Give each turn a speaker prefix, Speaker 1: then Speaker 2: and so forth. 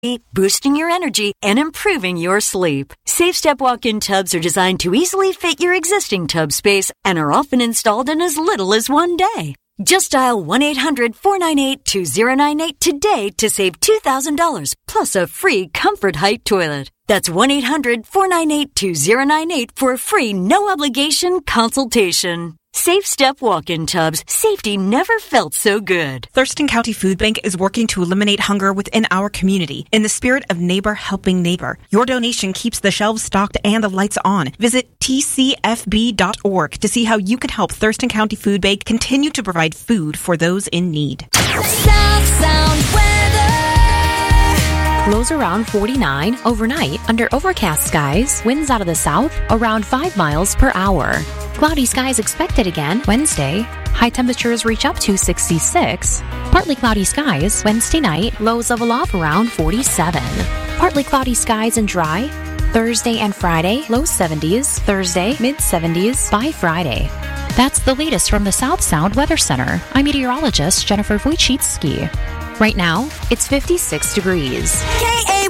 Speaker 1: boosting your energy, and improving your sleep. SafeStep walk-in tubs are designed to easily fit your existing tub space and are often installed in as little as 1 day. Just dial 1-800-498-2098 today to save $2,000 plus a free Comfort Height toilet. That's 1-800-498-2098 for a free no-obligation consultation. SafeStep walk-in tubs. Safety never felt so good.
Speaker 2: Thurston County Food Bank is working to eliminate hunger within our community in the spirit of neighbor helping neighbor. Your donation keeps the shelves stocked and the lights on. Visit tcfb.org to see how you can help Thurston County Food Bank continue to provide food for those in need.
Speaker 3: South Sound weather.
Speaker 4: Lows around 49 overnight under overcast skies. Winds out of the south around 5 miles per hour. Cloudy skies expected again Wednesday. High temperatures reach up to 66. Partly cloudy skies Wednesday night. Lows level off around 47. Partly cloudy skies and dry Thursday and Friday. Low 70s. Thursday mid 70s by Friday. That's the latest from the South Sound Weather Center. I'm meteorologist Jennifer Wojcicki. Right now, it's 56 degrees.
Speaker 3: KA